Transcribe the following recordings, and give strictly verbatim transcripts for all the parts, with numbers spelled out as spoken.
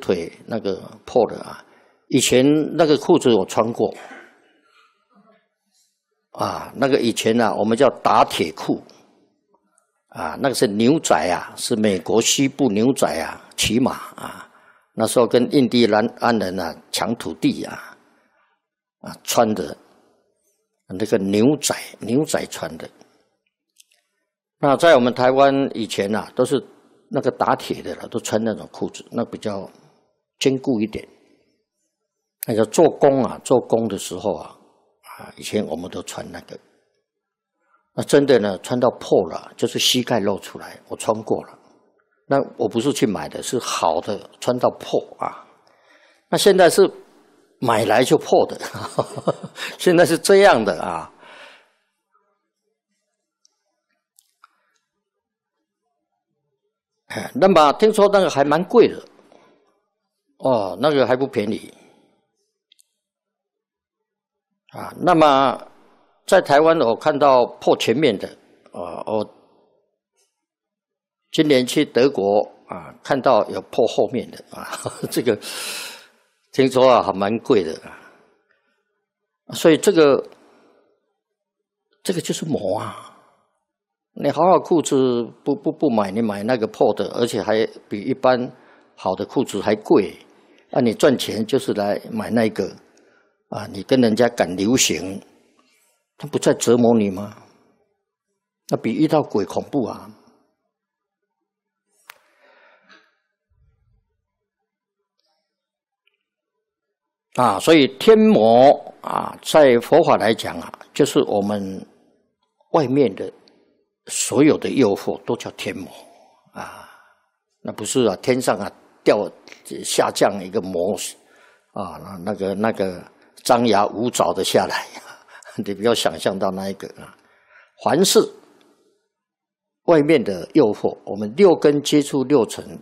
腿那个破的啊。以前那个裤子我穿过，啊，那个以前啊，我们叫打铁裤，啊，那个是牛仔啊，是美国西部牛仔啊，骑马啊，那时候跟印第安人啊抢土地啊，啊穿的那个牛仔牛仔穿的。那在我们台湾以前啊，都是那个打铁的了，都穿那种裤子，那比较坚固一点。那个做工啊，做工的时候啊，啊，以前我们都穿那个。那真的呢，穿到破了，就是膝盖露出来，我穿过了。那我不是去买的，是好的，穿到破啊。那现在是买来就破的，呵呵，现在是这样的啊。那么听说那个还蛮贵的，哦，那个还不便宜啊。那么在台湾我看到破前面的，啊，我今年去德国啊，看到有破后面的啊，这个听说啊还蛮贵的啊，所以这个这个就是磨啊。你好好裤子不不不买，你买那个破的，而且还比一般好的裤子还贵。啊，你赚钱就是来买那个，啊，你跟人家赶流行，他不在折磨你吗？那比遇到鬼恐怖啊！啊，所以天魔啊，在佛法来讲啊，就是我们外面的。所有的诱惑都叫天魔啊，那不是啊，天上啊掉下降一个魔啊，那那个那个张牙舞爪的下来，你不要想象到那一个啊。凡是外面的诱惑，我们六根接触六尘，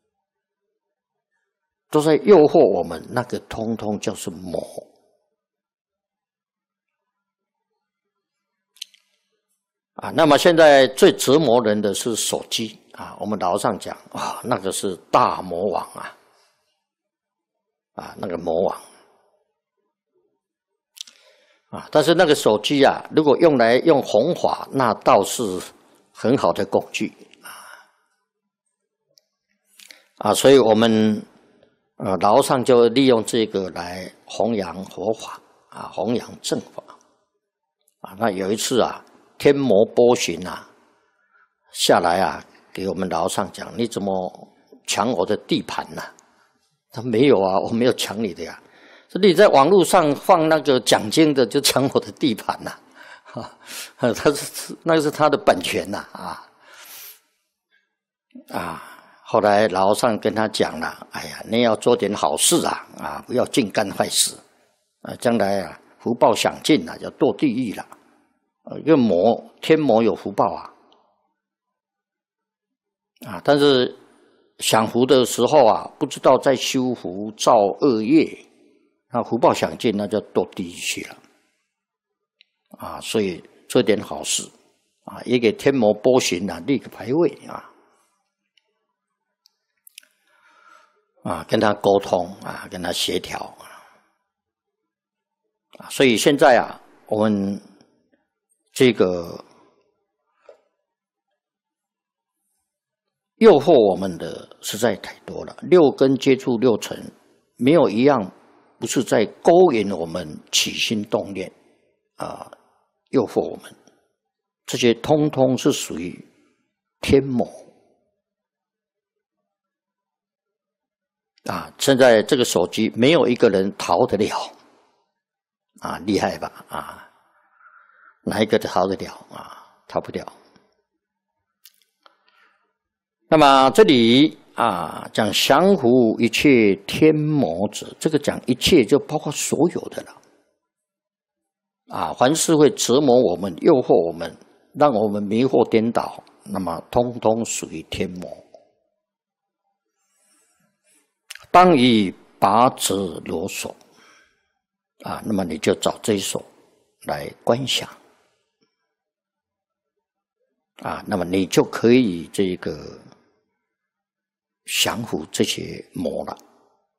都在诱惑我们，那个通通叫是魔。啊，那么现在最折磨人的是手机啊，我们老上讲啊，那个是大魔王啊，啊，那个魔王啊，但是那个手机啊，如果用来用弘法，那倒是很好的工具啊，啊，所以我们呃老上就利用这个来弘扬佛法啊，弘扬正法啊。那有一次啊。天魔波旬啊，下来啊，给我们老上讲，你怎么抢我的地盘呢、啊？他没有啊，我没有抢你的呀、啊，是你在网络上放那个讲经的，就抢我的地盘呐、啊，啊，他是那个是他的本权呐、啊，啊啊，后来老上跟他讲了，哎呀，你要做点好事啊，啊，不要净干坏事，啊，将来啊福报享尽了，要堕地狱了。呃，因为魔天魔有福报啊，啊，但是享福的时候啊，不知道在修福造恶业，那福报享尽，那就堕地狱去了，啊，所以做点好事啊，也给天魔波旬啊立个牌位啊，啊，跟他沟通啊，跟他协调啊，所以现在啊，我们。这个诱惑我们的实在太多了，六根接触六尘，没有一样不是在勾引我们起心动念啊，诱惑我们，这些通通是属于天魔啊！现在这个手机没有一个人逃得了啊，厉害吧啊！哪一个逃得了啊？逃不了。那么这里啊，讲降伏一切天魔者，这个讲一切就包括所有的了。啊，凡是会折磨我们、诱惑我们、让我们迷惑颠倒，那么通通属于天魔。当以拔者罗手啊，那么你就找这一手来观想。啊，那么你就可以这个降服这些魔了。